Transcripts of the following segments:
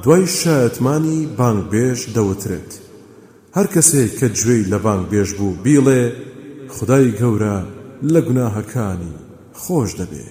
دوای شایەتمانی بانگبێژ دەوترێت هەر کەسێک کە گوێی لە بانگبێژ بوو بیڵێ خودای گەورە لە گوناهەکانی خۆش دەبێ.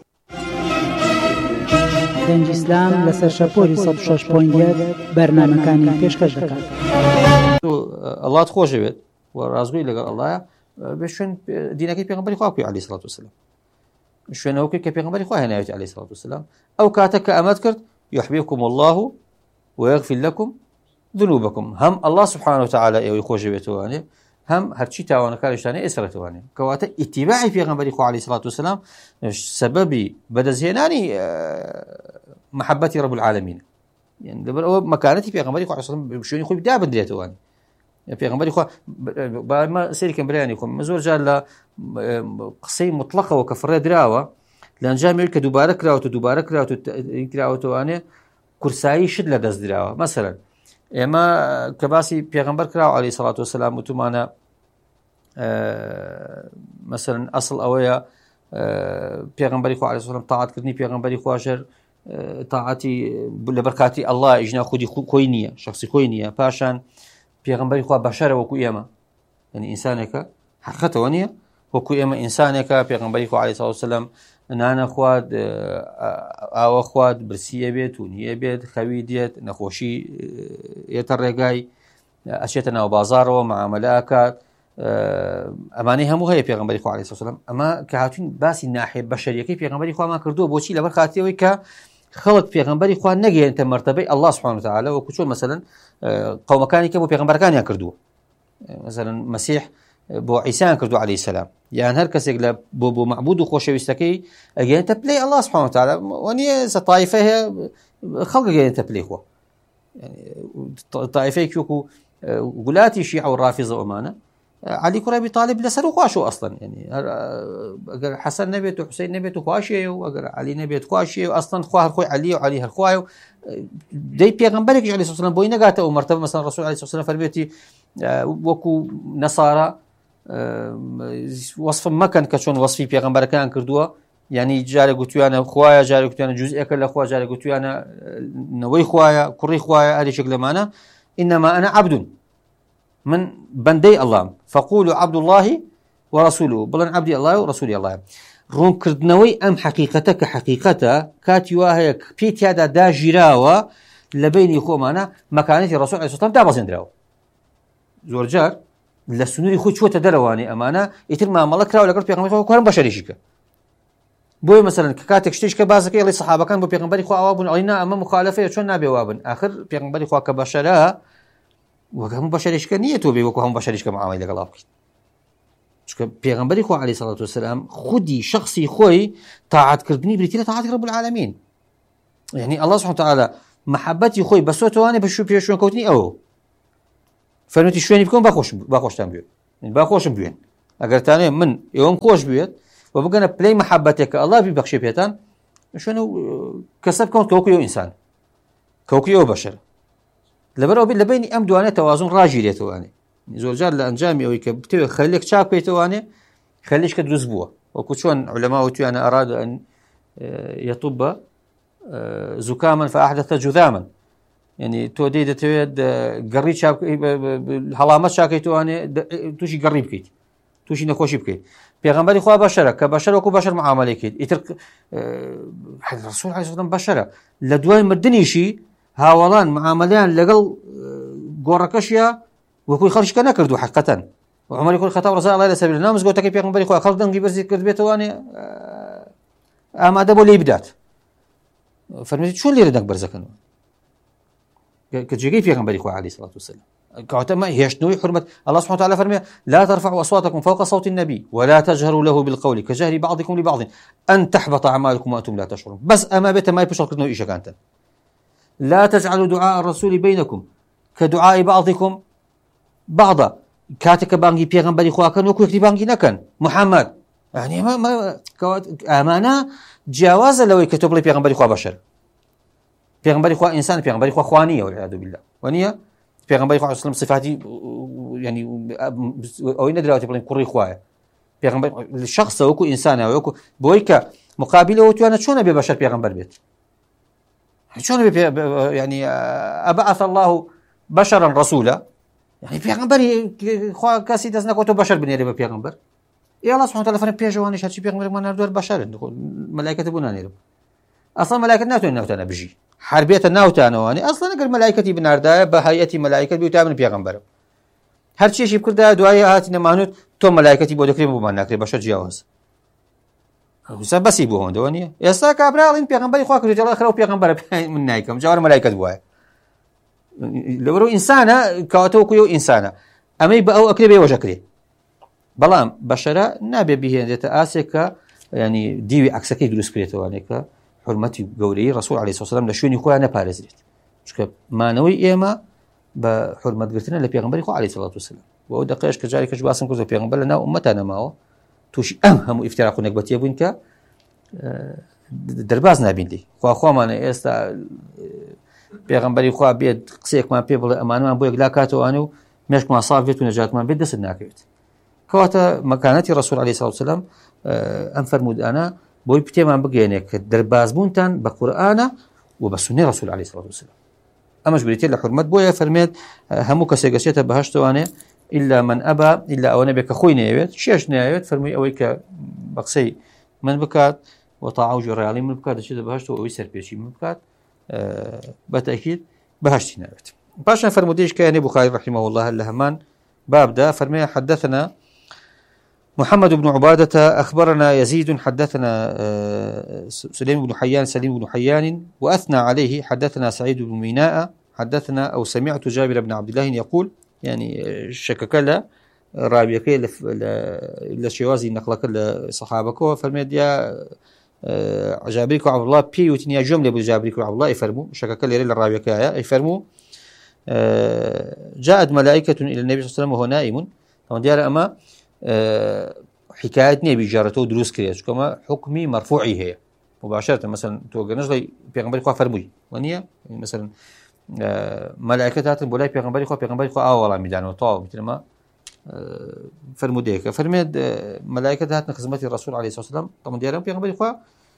دەنج ئیسلام لەسەر شەپۆلی 106.1 بەرنامەکانی پێشکەش دەکات. ئەڵڵات خۆش بێت و ڕازگوی لەگەڵ ئەڵڵایە بێ شوێن دینەکەی پێغەمبەری خوا کوی عەلەیهی سەڵات وسەلام، شوێنەوەی کە پێغەمبەری خوا هێناوێتی عەلەیهی سەڵات وسەلام. ئەو کاتە کە ئەمەد کرد یحببکم الله ويغفر لكم ذنوبكم، هەم الله سبحانه وتعالى ئێوەی خۆش بێتوانێ هەم هەرچی تاوانەکانیشتانە ئێسرەتوانێ، کەواتە ئیتیباعی پێغەمبەری خوا عەلەیهی سەڵات وسەلام سەبەبی بەدەستهێنانی محبەتی رب العالمین، يعني لەبەر ئەوە مەکانەتی پێغەمبەری خوا عەلەیهی سەڵات شوێنی خۆی دابدرێتوانێ. پێغەمبەری خوا بەمە سەیرکەم برایانی خۆم زۆر جار لە قسەی مطلقەوە کە فڕێ دراوە لە ئەنجامی کە دووبارە کراوەتەوانێ کورسایی شت لە دەست دراوە. مەسەلەن ئێمە کە باسی پێغەمبەر کراوە عەلەیهی سەڵات وسەلام وتمانە مەسەلەن ئەسڵ ئەوەیە پێغەمبەری خوا عەلەیهی سەڵام تاعاتکردنی پێغەمبەری خواشەر تاعاتی لەبەر کاتی ئەڵڵا ئیژنا خودی خۆی نییە، شخصی خۆی نییە. پاشان پێغەمبەری خوا بەشەرە وەکو ئێمە، یعنی ئینسانێکە حەقەتەوە نییە وەکو ئێمە ئینسانێکە. پێغەمبەری خوا عەلەیهی سەڵات وسەلام نانە خوارد، ئاوە خوارد، برسیە بێت و نییە بێت، خەوی دێت، نەخۆشی ئێتە ڕێگای، ئەچێتە ناو بازارەوە معاملە ئەکات، ئەمانەی هەموو هەیە پێغەمبەری خوا عەلەیهی سەڵات وسەلام. ئەمە کە هاتوین باسی ناحیە بەشەریەکەی پێغەمبەری خوامان کردووە، بۆچی لەبەر خاتیەوەی کە خەڵک پێغەمبەری خوا نەگەێنتە مەرتەبەی الله سبحانه وتعالى، وەکو چۆن مەسەلەن قەومەکانی کە بۆ پێغەمبەرەکانیان کردووە، مەسەلەن مەسیح بۆ عیسایان کردو عەلەیهی سەلام، یان هەر کەسێک لە بۆ معبود و خۆشەویستەکەی ئەگەێنتە پلەی الله سبحانه وتعالى، وەنیە تایفە هەیە خەڵک ئەگەێنتە پلەی خۆ، تایفەیەکی وەکو گولاتی شیعە و ڕافیزە ئەمانە علی کوڕی ئەبی طالب لەسەر و خواشەوە ئەسڵەن، یعنی ئەگەر حەسەن نەبێت و حوسەین نەبێت و خواشیە و ئەگەر علی نەبێت خواشیە و ئەسڵەن خوا هەر خۆی علیە و علی هەر خوایە و دەی پێغەمبەرێکی عەلەیهی سەلام بۆی نەگاتە ئەو مەرتەبە. مەسەلەن ڕەسوول عەلەیهی سەلام فەرمێتی وەکو نەسارا وەصفم مەکەن کە چۆن وەصفی پێغەمبەرەکان کردووە، یعنی جارێک گوتویانە خوایە، جارێک گوتویانە جوزئێکە لە خوا، جارێک گوتویانە نەوەی خوایە، کوڕی خوایە، هەرێکێک لەمانە. ئینەما ئەنا عەبد، من بەندەی ئەڵڵام، فەقولوا عەبد الله ورسوله، بڵێن عەبدی ئەڵڵایە و ڕەسوولی ئەڵڵایە. ڕوونکردنەوەی ئەم حەقیقەتە کە حەقیقەتە کاتی وا هەیە پێی تیادا داژیراوە لە بینی خۆمانە مەکانەتی ڕەسوول عەلەیهی سەلام دابەزێنراوە. زۆر جار لە سنووری خۆی چووەتە دەرەوانی ئەمانە ئیتر مامەڵە کراوە لەگەڵ پێغەمبەری خوا کارم بەشەریشیکە. بۆیە مەسەلەن کە کاتێک شتێکە بازەکە ئەڵێ سەحابەکان بۆ پێغەمبەری خوا ئاوا بوون، ئەڵێ نا ئەمە مخالەفەیە، چۆن نابێ وا بن؟ ئاخر پێغەمبەری خوا کە بەشەرە وەک هەموو بەشەریشکە نییە تۆ بێ وەکو هەموو بەشەریشکە معاملەی لەگەڵا بکەیت، چونکە پێغەمبەری خوا عەلەیهی سەڵات وسەلام خودی شخصی خۆی تاعاتکردنی بریتە تاعاتی رب العالمین، یعنی الله سبحانه وتعالى محبەتی خۆی بەسۆتەوانێ بە پێشوێنکەوتنی ئەوە فەرمێتی شوێنی بکەم باخۆشتان بوێت، باخۆشم بوێن، ئەگەرتانێ من ئێوەم خۆش بوێت و بگەنە پلەی محبەتێک کە ئەڵڵا بیبەخشێ پێتان، شوێنە کەسە بکەون کە وەکو ئێوە ئینسان، کە وەکو ئێوە بەشەر. لەبەرەوە بێت لە بینی ئەم دوانێت تەوازن ڕاگیرێتەوانێ. زۆر جار لە ئەنجامی ئەوەی کە بتەوێت خەلیلێک چاک بێتەوانێ، خەلیلێکە دروست بووە، وەکو چۆن عولەما وتویانە ئەراد ئەن یەطوب زوکاما فأحدث جذاما، یعنی تۆ دەی دەتەوێت گەڕی هەڵامەت چاکەیتوانێ تووشی گەڕی بکەیت، تووشی نەخۆشی بکەیت. پێغەمبەری خوا بەشەرە کە بەشەر وەکو بەشەر معاملەیەکەیت، ئیتر ڕەسوول عەلەیهی سەلام بەشەرە، لە دوای مردنیشی هاوڵان معاملەیان لەگەڵ گۆڕەکەشیە وەکوی خەڵکیشکە نەکردو حەقەتەن. عومەری کوڕی خەتاب ڕەضی الله لەسەر بێت نامزگەوتەکەی پێغەمبەری خوا خەڵک دەنگی بەرزی کرد بێتەوانێ ئامادە بۆ لێی بدات، فەرمێتی چۆن لێرە دەنگ بەرزەکەنەوە کە جێگەی پێغەمبەری خوا عەلەیهی سەڵات وسەلام. کەواتە هێشتنەوەی حورمەت الله سبحانه وتعالى فەرمێ لا ترفعوا أصواتكم فوق صوت النبي ولا تجهروا له بالقول كجهر بعضكم لبعض أن تحبط أعمالكم وأنتم لا تشعرون. بس أما بيت ما يبشر كردنو إيشا كانت لا تجعلوا دعاء الرسول بينكم كدعاء بعضكم بعضا، كاتك بانجي بيغمبري خوا كان وكو يكتي بانجي نكن محمد، يعني ما أمانة جواز لو يكتب لي بيغمبري خوا بشر، بيغمبري خوا إنسان، بيغمبري خوا خوانية والعياذ بالله، ونية بيغمبري خوا أصلا صفاتي يعني أو ندري تبلين كوري خوايا بيغمبر الشخص وكو إنسان وكو بويكا مقابله وتوانا شون أبي بشر بيغمبر بيت شلون يعني أبعث الله بشرا رسولا يعني بيغمبري خوا كاسي دزنا كتب بشر بنيري بيغمبر يا الله سبحانه وتعالى فرن بيجواني هرشي بيغمبر ما نردور بشر ملائكة بنا نيرو أصلا ملائكة ناوتنا بجي حربية ناوتنا واني أصلا قال ملائكتي بناردا بهيئة ملائكة بيتامن بيغمبر هرشي شي بكردا دعاء هاتنا مانوت تو ملائكتي بودكريم بما ناكري بشر جواز بس يبوهون دوانية يسا كابرالين بيغمبري خواك رجال آخر بيغمبر من نايكم جوار ملائكة بواي لو إنسانة كاتو كيو إنسانة أما يبقى أو أكري بيوجكري بلام بشرة نابي به أن يتآسك يعني ديوي عكسكي دروس كريتو أنك حرمتي قولي رسول عليه الصلاة والسلام لشوني خويا أنا بارزريت ما نوي إيما بحرمة قرتنا لبيغمبري خو عليه الصلاة والسلام ودقيش كجاري كجباسم كوزو بيغمبر لنا أمتنا معه توش أهم افتراق نقبتي بوينك درباز نابين لي خوا ما أنا استا بيغمبري خوا بيد قسيك ما بيبل أمان ما بويك لا كاتو أنو مشك ما صافيت ونجات ما بيد سناكيت كواتا مكانتي الرسول عليه الصلاة والسلام أم فرمود أنا بوي بتي ما بقينك درباز بونتان بقرآن وبسنة رسول عليه الصلاة والسلام أمش بريتي لحرمت بويا فرميت همو كسيقسيتا بهشتواني إلا من أبى إلا أو نبيك خوي نيوت شيش نيوت فرمي أويك بقسي من بكات وطاعو جرالي من بكات الشيء بهشتو أو يسر بيشي من بكات بالتأكيد بهشتي نيوت باشا فرموديش كان بخاري رحمه الله اللهمان باب دا فرمي حدثنا محمد بن عبادة أخبرنا يزيد حدثنا سليم بن حيان وأثنى عليه حدثنا سعيد بن ميناء حدثنا أو سمعت جابر بن عبد الله يقول يعني شككلا رابيكي لشوازي نقلك لصحابك فرميت يا جابريك عبد الله بيوتني جملة بجابريك عبد الله يفرموا شككلا للرابيكي يفرموا جاءت ملائكة إلى النبي صلى الله عليه وسلم وهو نائم طبعا ديار أما حكايتني بجارته دروس كريش كما حكمي مرفوعي هي مباشرة مثلا توقع نجلي بيغمبري خواه فرموي ونيا مثلا ملائكة هاتن بولاي بيغمبري خواه آوالا ميدان وطاو مثل ما فرمو ديك فرميد ملائكة هاتن خزمتي الرسول عليه الصلاة والسلام طبعا ديارهم بيغمبري خواه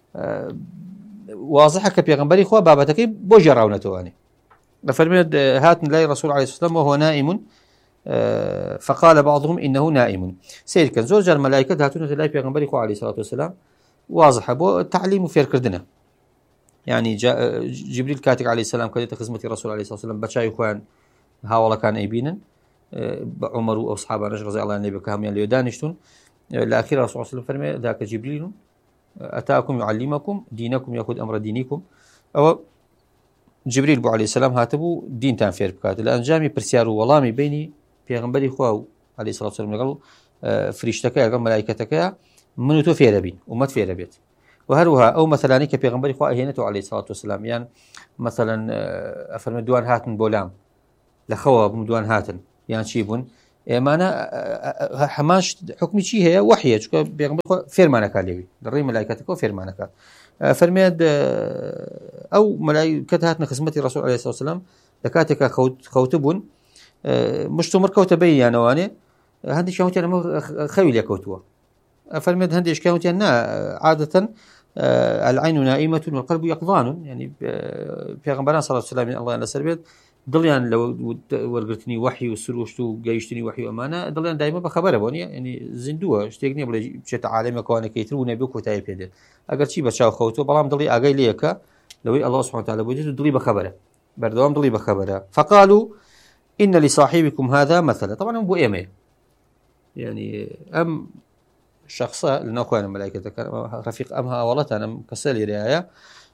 واضحة كبيغمبري خواه بابتكي بوجراونته يعني فرميد هاتن لاي الرسول عليه الصلاة والسلام وهو نائم فقال بعضهم إنه نائم سيد كان زوج الملائكة هاتون لاي بيغمبري خواه عليه الصلاة والسلام واضحة بو تعليم فير كردنا يعني جاء جبريل كاتك عليه السلام كدت خدمة الرسول عليه الصلاة والسلام بشاي خوان هاولا كان أيبينا عمر وأصحابه رضي الله عنهم كهم يعني يدانشتون الأخير الرسول صلى الله عليه وسلم ذاك جبريل أتاكم يعلمكم دينكم يأخذ أمر دينكم أو جبريل بو عليه السلام هاتبو دين تان فير بكات الآن جامي برسيارو والامي بيني بيغمبري خواه عليه الصلاة والسلام قال فريشتك قال ملائكتك منو تو فير بين ومت فير بيت وهروها أو مثلا كبيغمبري خواه هينته عليه الصلاة والسلام يعني مثلا أفرم دوان هاتن بولام لخوا بدوان هاتن يعني شيبون ما أنا حماش حكمي شيء هي وحي بيغمبري فير ما نكاليوي دري ملائكتك وفير ما نكال فرميد أو ملائكة هاتن خدمتي الرسول عليه الصلاة والسلام لكاتك خوتبون مش تمر كوتبي يعني واني هندي شاوتي أنا خوي لي كوتوا فرميد هندي إشكاوتي أن عادة العين نائمة والقلب يقظان يعني بيغمبرنا صلى الله عليه وسلم الله عليه وسلم ضليان لو ورقتني وحي وسروشتو جايشتني وحي وأمانة ضليان دائما بخبره بوني يعني زندوه اشتيقني بلا بشيء عالمي كوانا كيترون بيكو تايب يدل أقل شيء بتشاو خوتو بلام ضلي أقاي ليك لو الله سبحانه وتعالى بوجد ضلي بخبره بردوام ضلي بخبره فقالوا إن لصاحبكم هذا مثلا طبعا أبو إيمي يعني أم شخصة لأنه أخوان الملائكة رفيق أمها أولتها أنا كسالي رعاية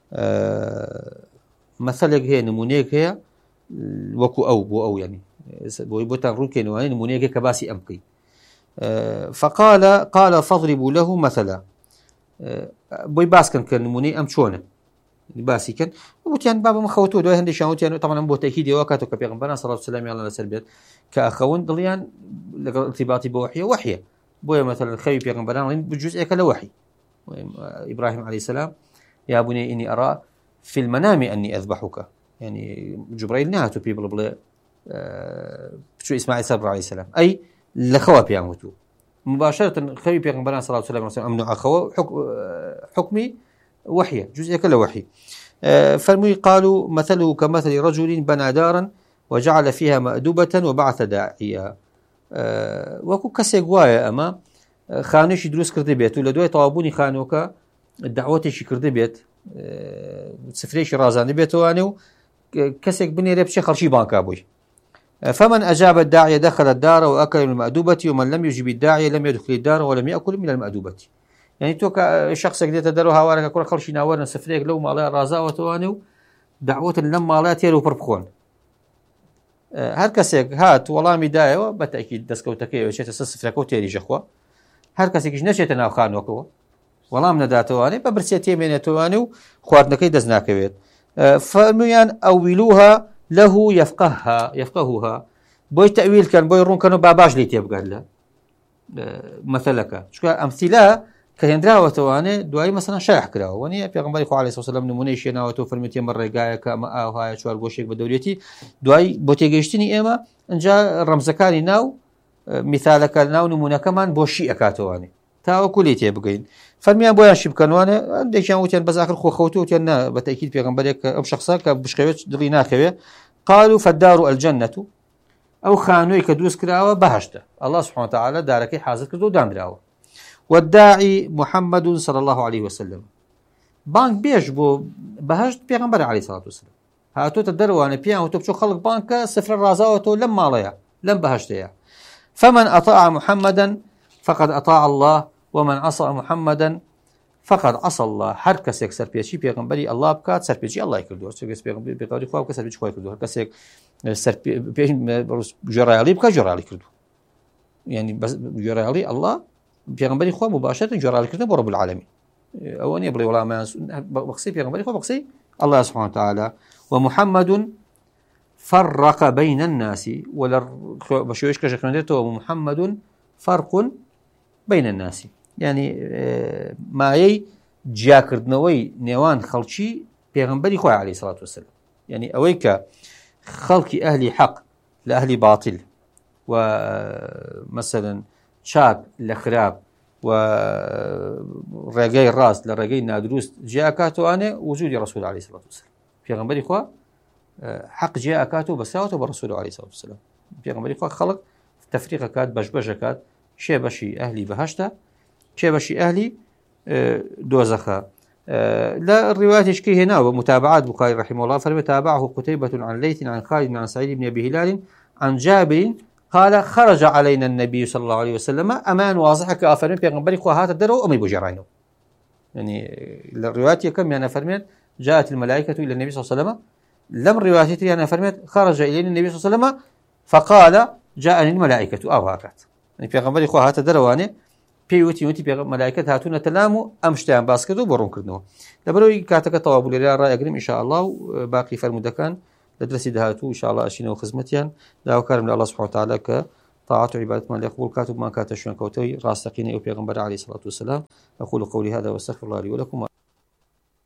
مثلك هي نمونيك هي وكو أو يعني بويبوتان روكي نواني نمونيك كباسي أمكي قال فاضربوا له مثلا بوي باسكن كان نموني أم شونه باسي كان وبتيان بابا مخوتو دوي هندي شاوتيان طبعا بو تأكيد وكاتو كبيغمبرنا صلى الله عليه وسلم على سربيت كأخوان ضليان ارتباطي بوحيه بويا مثلا خيب بيغمبرنا بجزء كلا وحي إبراهيم عليه السلام يا بني إني أرى في المنام أني أذبحك يعني جبريل نهاتو بيبل بلا شو إسماعيل صبر عليه السلام أي لخوا بياموتو مباشرة خيب بيغمبرنا صلى الله عليه وسلم أمنع أخوه حكمي وحي جزء كلا وحي فالمي قالوا مثله كمثل رجل بنى دارا وجعل فيها مأدوبة وبعث داعية وەکو کەسێک وایە ئەمە خانوێکی دروست کرده بێت و لە دوای تەوابوونی خانووکە دعوەتێکی کرده بێت سفرێکی ڕازاندە بێتەوانێ و کەسێک بنێرێ بچێ خەڵکی بانکا بووی فمن أجاب الداعية دخل الدار وأكل من المأدوبة ومن لم يجب الداعية لم يدخل الدار ولم يأكل من المأدوبة يعني تو شخصك ديت دارو هاوارك كل خلشي ناورنا سفريك لو مالا رازا وتوانيو دعوة لم مالا تيرو بربخون هر کەسێک هات وەڵامی دایەوە بەتەکید دەستکەوتەکەی چێتە سەر سفرەکە و تێریژە خوا هەر کەسێکیش نەچێتە ناو خانووەکەوە وەڵام نەداتەوانێ بە برسێ تێمێنێتەوانێ و خواردنەکەی دەست ناکەوێت فەرمویان ئەویلوها له يفقهها بۆی تەویلکەن بۆی ڕوونکەن و با باش لێی تێبگات لە مەثەلەکە چونکە ئەمثیلە کە هێنراوەتەوانێ دوایی مەسەڵەن شایع کراوە وەنیە پێغەمبەری خوا عەلەیهی سەلام نمونەی شێناوەتەوە فەرمووی ئەمە ڕێگایە کە ئەمە ئاوهایە چوارگۆشێک بە دەورێتی دوای بۆ تێگەیشتنی ئێمە ئەنجا ڕەمزەکانی ناو میثالەکە ناو نمونەکەمان بۆ شی ئەکاتەوانێ تاوەکو لێی تێبگەین فەرمیان بۆیان شی بکەنوانێ هەندێکیان وتیان بەزاخر خۆخەوتوە وتیان نا بەتەکید پێغەمبەرێک ئەم شەخصە کە بشقەوێت دڵی ناکەوێ قالوا فالدار الجنة ئەو خانووی کە دروست کراوە بەهەشتە الله سبحانه وتعالى دارەکەی حازر کردو و دانراوە والداعي محمد صلى الله عليه وسلم بانك بيش بو بهشت بيغمبر عليه الصلاة والسلام هاتو تدرواني بيان وتبشو خلق بانك سفر الرازاوتو لم ماليا لم بهشتيا فمن أطاع محمدا فقد أطاع الله ومن عصى محمدا فقد عصى الله هر کەسێک سەرپێچی پێغەمبەری الله بکات سەرپێچی الله کردووە پێغەمبەری خوا بکات سەرپێچی خۆی کردووە هەر کەسێک گوێڕایەڵی بکات گوێڕایەڵی کردووە یعنی گوێڕایەڵی الله پێغەمبەری خوا مباشرة گوێڕایەڵیکردن بۆ رب العالمین ئەوە نییە بڵێ وەڵامیان بەقسەی پێغەمبەری خوا بەقسەی الله سبحانه وتعالى ومحمد فرق بين الناس ولا بشويش كشخندته محمد فرق بين الناس يعني مايي جاكردنوي نيوان خلشي پیغمبري خو عليه الصلاه والسلام يعني اويك خلقي اهل حق لاهل باطل ومثلا شاك لخراب ورقاي الراس لرقاي نادروس جاءكاتو انا وجود رسول عليه الصلاه والسلام پیغمبري خو حق جاءكاتو بساوته برسول عليه الصلاه والسلام پیغمبري خو خلق تفريقات بشبشكات شي بشي اهلي بهشته شي بشي اهلي دوزخه لا الروايات يشكي هنا ومتابعات بخاري رحمه الله فمتابعه قتيبة عن ليث عن خالد عن سعيد بن أبي هلال عن جابر قال خرج علينا النبي صلى الله عليه وسلم أمان واضحة كأفرمي بيغنبري خوهات الدرو أمي بجرينه يعني الروايات كم يعني فرميت جاءت الملائكة إلى النبي صلى الله عليه وسلم لم الروايات يعني فرميت خرج إلينا النبي صلى الله عليه وسلم فقال جاءني الملائكة أو هاكات يعني بيغنبري خوهات الدرواني پێیوتی مەلایکەت هاتوونە تەلام و ئەم شتیان باس کرد و بۆ ڕوونکردنەوە لەبەرەوەی کاتەکە تەواو بوو لێرە ڕایەگرم ئینشاءالله و باقی فەرموودەکان لە دەستی داهاتوو ئینشاءالله ئەچینەوە خزمەتیان داواکارم لە الله سبحانه وتعالى کە طاعات و عیبادەتمان لێ قبول کات و بمان کاتە شوێنکەوتەوەی ڕاستەقینەی ئەو پێغەمبەر عليه الصلاة والسلام أقول قولي هذا واستغفر الله لي ولكم